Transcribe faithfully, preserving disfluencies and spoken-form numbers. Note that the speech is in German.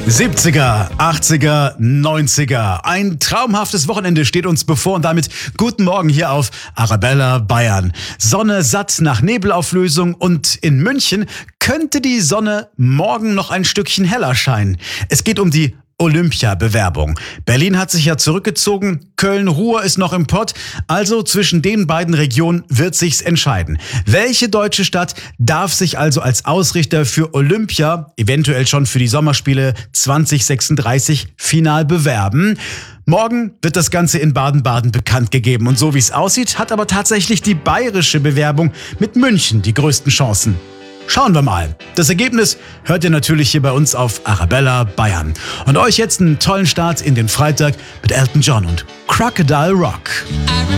siebziger, achtziger, neunziger. Ein traumhaftes Wochenende steht uns bevor und damit guten Morgen hier auf Arabella Bayern. Sonne satt nach Nebelauflösung und in München könnte die Sonne morgen noch ein Stückchen heller scheinen. Es geht um die Olympia-Bewerbung. Berlin hat sich ja zurückgezogen, Köln-Ruhr ist noch im Pott, also zwischen den beiden Regionen wird sich's entscheiden. Welche deutsche Stadt darf sich also als Ausrichter für Olympia, eventuell schon für die Sommerspiele zwanzig sechsunddreißig, final bewerben? Morgen wird das Ganze in Baden-Baden bekannt gegeben und so wie es aussieht, hat aber tatsächlich die bayerische Bewerbung mit München die größten Chancen. Schauen wir mal. Das Ergebnis hört ihr natürlich hier bei uns auf Arabella Bayern. Und euch jetzt einen tollen Start in den Freitag mit Elton John und Crocodile Rock.